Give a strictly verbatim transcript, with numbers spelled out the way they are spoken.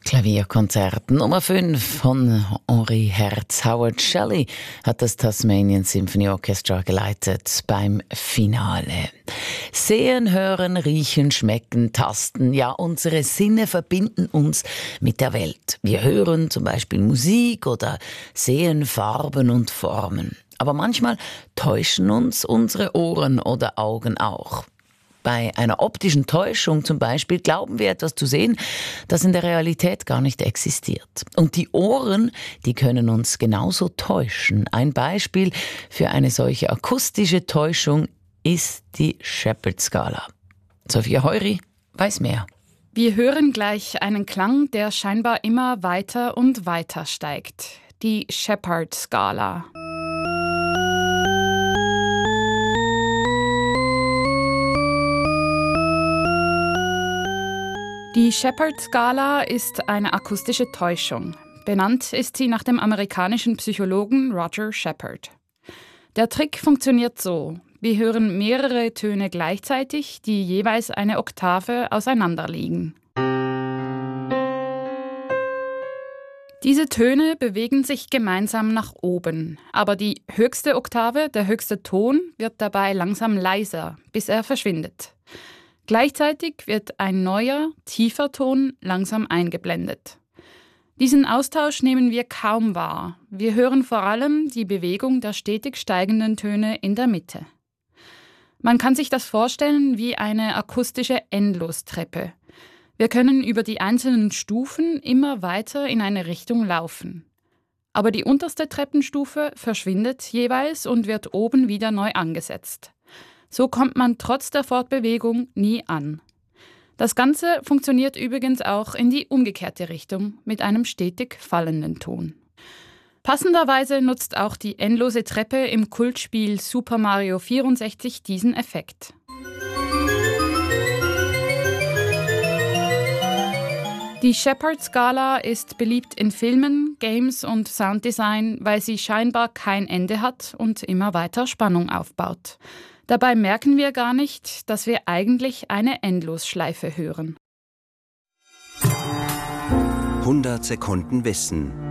Klavierkonzert Nummer fünf von Henri Herz. Howard Shelley hat das Tasmanian Symphony Orchestra geleitet beim Finale. Sehen, hören, riechen, schmecken, tasten. Ja, unsere Sinne verbinden uns mit der Welt. Wir hören zum Beispiel Musik oder sehen Farben und Formen. Aber manchmal täuschen uns unsere Ohren oder Augen auch. Bei einer optischen Täuschung zum Beispiel glauben wir etwas zu sehen, das in der Realität gar nicht existiert. Und die Ohren, die können uns genauso täuschen. Ein Beispiel für eine solche akustische Täuschung ist die Shepard-Skala. Sophia Heury weiß mehr. Wir hören gleich einen Klang, der scheinbar immer weiter und weiter steigt. Die Shepard-Skala. Die Shepard-Skala ist eine akustische Täuschung. Benannt ist sie nach dem amerikanischen Psychologen Roger Shepard. Der Trick funktioniert so. Wir hören mehrere Töne gleichzeitig, die jeweils eine Oktave auseinanderliegen. Diese Töne bewegen sich gemeinsam nach oben, aber die höchste Oktave, der höchste Ton, wird dabei langsam leiser, bis er verschwindet. Gleichzeitig wird ein neuer, tiefer Ton langsam eingeblendet. Diesen Austausch nehmen wir kaum wahr. Wir hören vor allem die Bewegung der stetig steigenden Töne in der Mitte. Man kann sich das vorstellen wie eine akustische Endlostreppe. Wir können über die einzelnen Stufen immer weiter in eine Richtung laufen. Aber die unterste Treppenstufe verschwindet jeweils und wird oben wieder neu angesetzt. So kommt man trotz der Fortbewegung nie an. Das Ganze funktioniert übrigens auch in die umgekehrte Richtung mit einem stetig fallenden Ton. Passenderweise nutzt auch die endlose Treppe im Kultspiel Super Mario vierundsechzig diesen Effekt. Die Shepard-Skala ist beliebt in Filmen, Games und Sounddesign, weil sie scheinbar kein Ende hat und immer weiter Spannung aufbaut. Dabei merken wir gar nicht, dass wir eigentlich eine Endlosschleife hören. hundert Sekunden Wissen.